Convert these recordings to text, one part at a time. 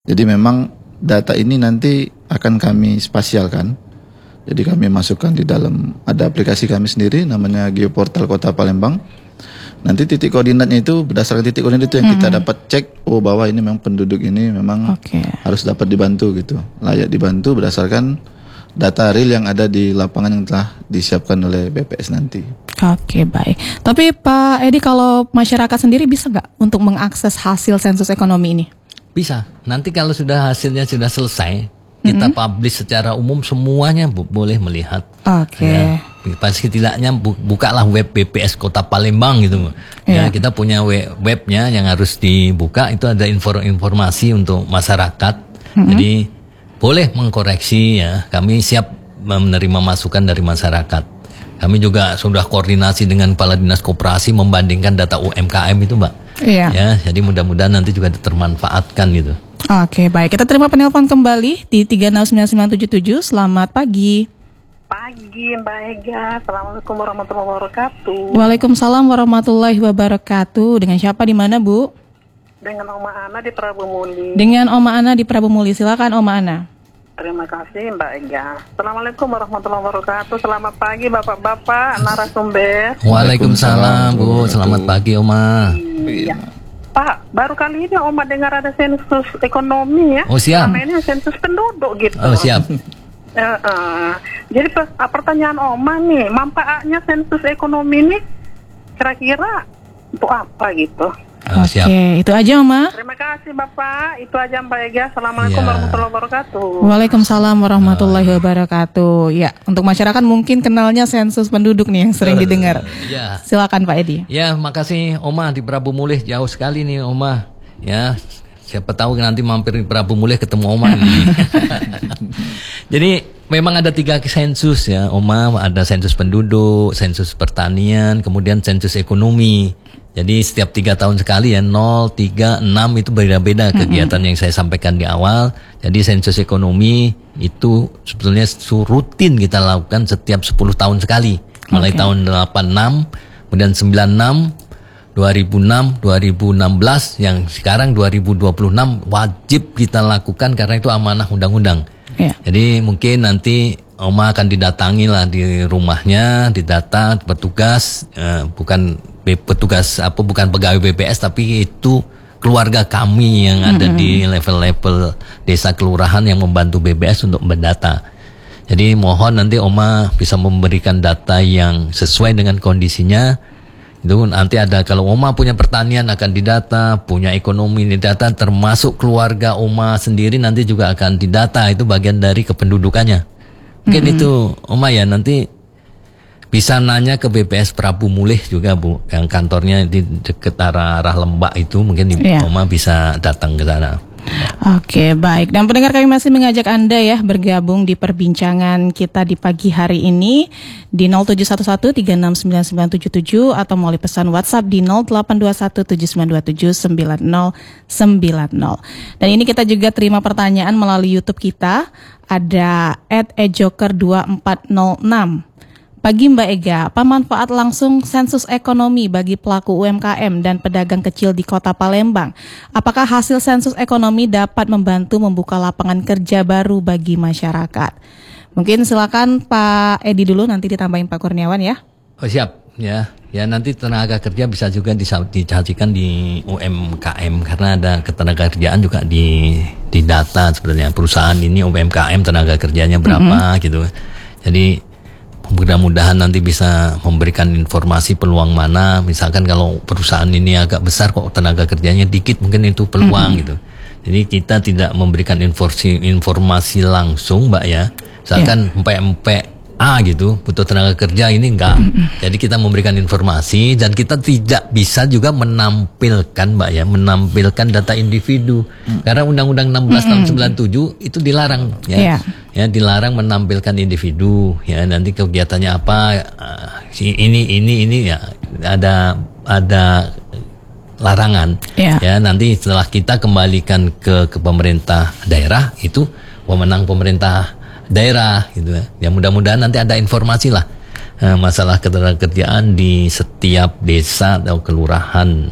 Jadi memang data ini nanti akan kami spasialkan. Jadi kami masukkan di dalam, ada aplikasi kami sendiri namanya Geoportal Kota Palembang. Nanti titik koordinatnya itu berdasarkan titik koordinat itu yang kita dapat cek, oh bahwa ini memang penduduk ini memang harus dapat dibantu gitu. Layak dibantu berdasarkan data real yang ada di lapangan yang telah disiapkan oleh BPS nanti. Oke, baik. Tapi Pak Edi, kalau masyarakat sendiri bisa nggak untuk mengakses hasil sensus ekonomi ini? Bisa. Nanti kalau hasilnya sudah selesai, kita publish secara umum, semuanya boleh melihat. Oke. Ya, pasti tidaknya bukalah web BPS Kota Palembang gitu. Ya, kita punya webnya yang harus dibuka, itu ada informasi untuk masyarakat. Jadi boleh mengkoreksi ya. Kami siap menerima masukan dari masyarakat. Kami juga sudah koordinasi dengan Kepala Dinas Koperasi membandingkan data UMKM itu, Mbak. Iya. Ya, jadi mudah-mudahan nanti juga termanfaatkan gitu. Oke, baik. Kita terima penelpon kembali di 369977. Selamat pagi. Pagi Mbak Ega. Assalamualaikum warahmatullahi wabarakatuh. Waalaikumsalam warahmatullahi wabarakatuh. Dengan siapa di mana, Bu? Dengan Oma Ana di Prabu Muli. Dengan Oma Ana di Prabu Muli. Silakan Oma Ana. Terima kasih Mbak Ega. Assalamualaikum warahmatullahi wabarakatuh. Selamat pagi Bapak-bapak narasumber. Waalaikumsalam Bu. Selamat pagi Oma. Iya. Pak, baru kali ini Oma dengar ada sensus ekonomi ya. Oh siap. Selama ini sensus penduduk gitu. Oh siap. Jadi pertanyaan Oma nih, manfaatnya sensus ekonomi ini kira-kira untuk apa gitu? Siap. Oke, itu aja Oma. Terima kasih Bapak, itu aja Mbak Ega. Assalamualaikum warahmatullahi wabarakatuh. Waalaikumsalam warahmatullahi wabarakatuh. Ya, untuk masyarakat mungkin kenalnya sensus penduduk nih yang sering didengar. Ya. Silakan Pak Edi. Ya, makasih Oma di Prabu Mulih, jauh sekali nih Oma. Ya, siapa tahu nanti mampir di Prabu Mulih ketemu Oma nih. Jadi memang ada 3 sensus ya Oma, ada sensus penduduk, sensus pertanian, kemudian sensus ekonomi. Jadi setiap 3 tahun sekali ya, 0, 3, 6 itu beda-beda kegiatan yang saya sampaikan di awal. Jadi sensus ekonomi itu sebetulnya rutin kita lakukan setiap 10 tahun sekali. Mulai tahun 86, kemudian 96, 2006, 2016, yang sekarang 2026 wajib kita lakukan karena itu amanah undang-undang. Jadi mungkin nanti Oma akan didatangi lah di rumahnya, didata petugas, bukan pegawai BPS, tapi itu keluarga kami yang ada di level-level desa kelurahan yang membantu BPS untuk mendata. Jadi mohon nanti Oma bisa memberikan data yang sesuai dengan kondisinya. Itu nanti ada, kalau Oma punya pertanian akan didata, punya ekonomi didata, termasuk keluarga Oma sendiri nanti juga akan didata. Itu bagian dari kependudukannya. Mungkin itu Oma ya, nanti bisa nanya ke BPS Prabu Mulih juga Bu, yang kantornya di dekat arah Lembak itu, mungkin Oma bisa datang ke sana. Oke, baik. Dan pendengar, kami masih mengajak Anda ya bergabung di perbincangan kita di pagi hari ini di 0711369977 atau melalui pesan WhatsApp di 082179279090. Dan ini kita juga terima pertanyaan melalui YouTube kita, ada @ejoker2406. Pagi Mbak Ega, apa manfaat langsung sensus ekonomi bagi pelaku UMKM dan pedagang kecil di Kota Palembang? Apakah hasil sensus ekonomi dapat membantu membuka lapangan kerja baru bagi masyarakat? Mungkin silakan Pak Edi dulu, nanti ditambahin Pak Kurniawan ya. Oh siap ya. Ya nanti tenaga kerja bisa juga disajikan di UMKM karena ada ketenaga kerjaan juga di data sebenarnya perusahaan ini UMKM tenaga kerjanya berapa gitu. Jadi mudah-mudahan nanti bisa memberikan informasi peluang mana. Misalkan kalau perusahaan ini agak besar kok tenaga kerjanya dikit, mungkin itu peluang gitu. Jadi kita tidak memberikan informasi langsung Mbak ya. Misalkan empek-empek A gitu, butuh tenaga kerja ini enggak. Jadi kita memberikan informasi dan kita tidak bisa juga menampilkan Mbak ya, menampilkan data individu. Karena Undang-Undang 16 tahun 97 itu dilarang ya. Ya dilarang menampilkan individu ya, nanti kegiatannya apa, ini ya ada larangan ya. Nanti setelah kita kembalikan ke pemerintah daerah, itu wewenang pemerintah daerah gitu ya. Mudah-mudahan nanti ada informasi lah masalah ketenagakerjaan di setiap desa atau kelurahan.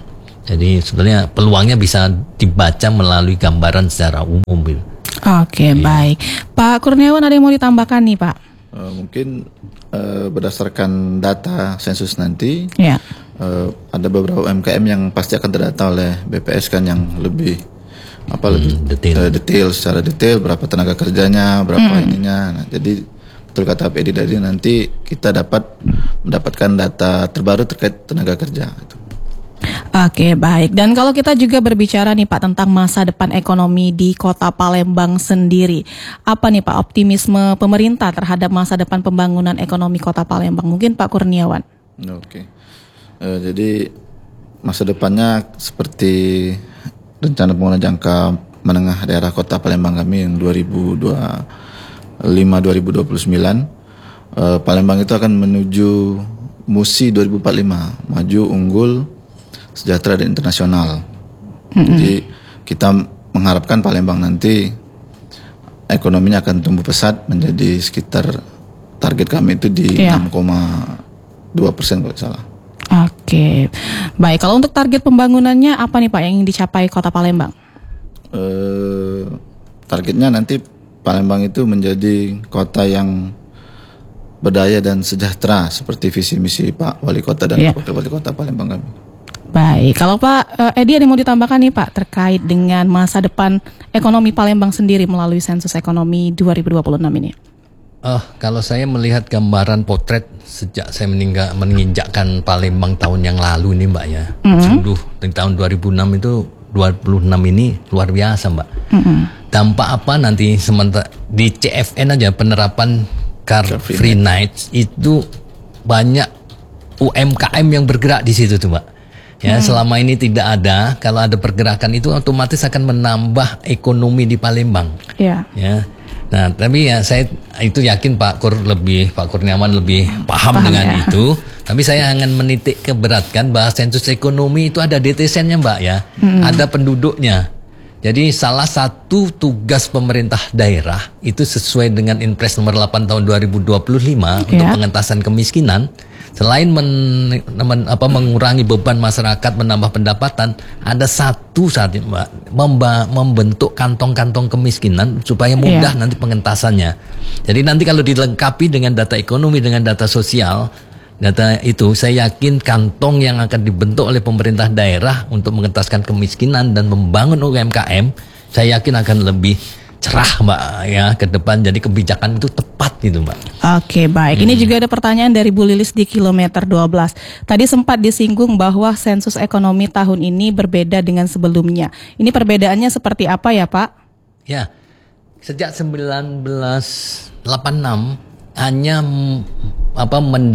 Jadi sebenarnya peluangnya bisa dibaca melalui gambaran secara umum gitu. Oke, baik. Pak Kurniawan, ada yang mau ditambahkan nih, Pak? Mungkin berdasarkan data sensus nanti, Ya. ada beberapa UMKM yang pasti akan terdata oleh BPS kan, yang lebih detail secara detail, berapa tenaga kerjanya, berapa ininya. Nah, jadi betul kata Pak Edi tadi, nanti kita mendapatkan data terbaru terkait tenaga kerja. Oke, baik. Dan kalau kita juga berbicara nih Pak tentang masa depan ekonomi di Kota Palembang sendiri, apa nih Pak optimisme pemerintah terhadap masa depan pembangunan ekonomi Kota Palembang? Mungkin Pak Kurniawan. Oke. Jadi masa depannya seperti rencana pembangunan jangka menengah daerah Kota Palembang kami yang 2025-2029, Palembang itu akan menuju Musi 2045, maju, unggul, sejahtera dan internasional. Jadi kita mengharapkan Palembang nanti ekonominya akan tumbuh pesat menjadi sekitar, target kami itu di 6,2% kalau tidak salah. Oke, baik. Kalau untuk target pembangunannya apa nih Pak yang ingin dicapai Kota Palembang? Targetnya nanti Palembang itu menjadi kota yang berdaya dan sejahtera seperti visi misi Pak Wali Kota dan Wakil Wali Kota Palembang kami. Baik, kalau Pak Edi ada yang mau ditambahkan nih Pak terkait dengan masa depan ekonomi Palembang sendiri melalui sensus ekonomi 2026 ini? Kalau saya melihat gambaran potret sejak saya menginjakkan Palembang tahun yang lalu ini Mbak ya, sungguh di tahun 2006 itu 26 ini luar biasa Mbak. Dampak apa nanti sementara di CFN aja penerapan Car Free Night itu banyak UMKM yang bergerak di situ tuh Mbak. Ya, selama ini tidak ada. Kalau ada pergerakan itu otomatis akan menambah ekonomi di Palembang. Ya. Nah, tapi ya saya itu yakin Pak Kurniawan lebih paham dengan itu. Tapi saya akan menitik keberatkan bahwa sensus ekonomi itu ada DTSN-nya Mbak ya. Ada penduduknya. Jadi salah satu tugas pemerintah daerah itu sesuai dengan Inpres nomor 8 tahun 2025 untuk pengentasan kemiskinan. Selain mengurangi beban masyarakat, menambah pendapatan, ada satu saat Mbak, membentuk kantong-kantong kemiskinan supaya mudah nanti pengentasannya. Jadi nanti kalau dilengkapi dengan data ekonomi, dengan data sosial, data itu saya yakin kantong yang akan dibentuk oleh pemerintah daerah untuk mengentaskan kemiskinan dan membangun UMKM, saya yakin akan lebih cerah Mbak ya ke depan. Jadi kebijakan itu tepat gitu Mbak. Oke, baik. Ini juga ada pertanyaan dari Bu Lilis di kilometer 12. Tadi sempat disinggung bahwa sensus ekonomi tahun ini berbeda dengan sebelumnya. Ini perbedaannya seperti apa ya Pak? Ya, sejak 1986 hanya